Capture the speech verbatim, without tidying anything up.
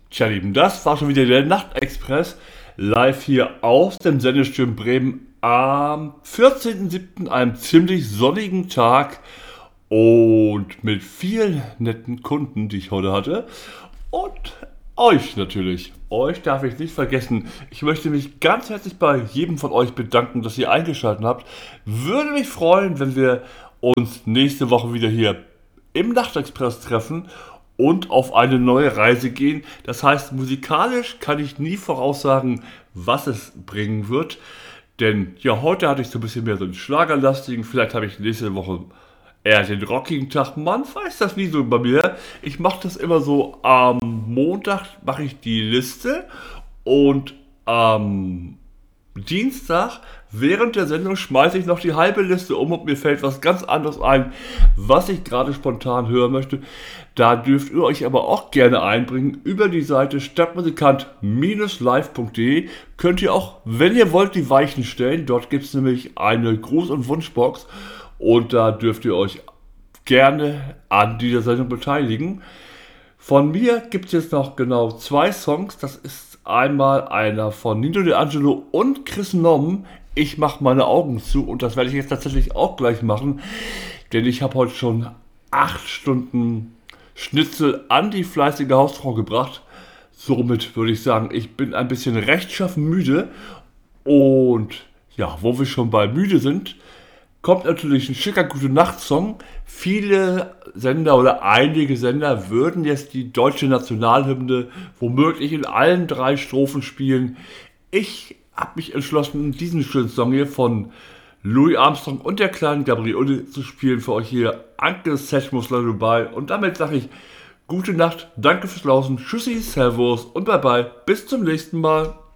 Tja, Lieben, das war schon wieder der Nachtexpress live hier aus dem Sendestürm Bremen am vierzehnten siebten, einem ziemlich sonnigen Tag und mit vielen netten Kunden, die ich heute hatte. Und euch natürlich. Euch darf ich nicht vergessen. Ich möchte mich ganz herzlich bei jedem von euch bedanken, dass ihr eingeschaltet habt. Würde mich freuen, wenn wir uns nächste Woche wieder hier im Nachtexpress treffen und auf eine neue Reise gehen. Das heißt, musikalisch kann ich nie voraussagen, was es bringen wird. Denn ja, heute hatte ich so ein bisschen mehr so einen Schlagerlastigen. Vielleicht habe ich nächste Woche eher den rockigen Tag. Man weiß das nie so bei mir. Ich mache das immer so, am Montag mache ich die Liste und am Dienstag während der Sendung schmeiße ich noch die halbe Liste um und mir fällt was ganz anderes ein, was ich gerade spontan hören möchte. Da dürft ihr euch aber auch gerne einbringen. Über die Seite stadtmusikant live punkt de könnt ihr auch, wenn ihr wollt, die Weichen stellen. Dort gibt es nämlich eine Gruß- und Wunschbox und da dürft ihr euch gerne an dieser Sendung beteiligen. Von mir gibt es jetzt noch genau zwei Songs. Das ist einmal einer von Nino De Angelo und Chris Norman. Ich mache meine Augen zu und das werde ich jetzt tatsächlich auch gleich machen, denn ich habe heute schon acht Stunden Schnitzel an die fleißige Hausfrau gebracht. Somit würde ich sagen, ich bin ein bisschen rechtschaffen müde und ja, wo wir schon bei müde sind, kommt natürlich ein schicker Gute-Nacht-Song. Viele Sender oder einige Sender würden jetzt die deutsche Nationalhymne womöglich in allen drei Strophen spielen. Ich habe mich entschlossen, diesen schönen Song hier von Louis Armstrong und der kleinen Gabriele zu spielen für euch hier. Anke Setchmusler dabei und damit sage ich gute Nacht, danke fürs Lauschen, tschüssi, servus und bye bye, bis zum nächsten Mal.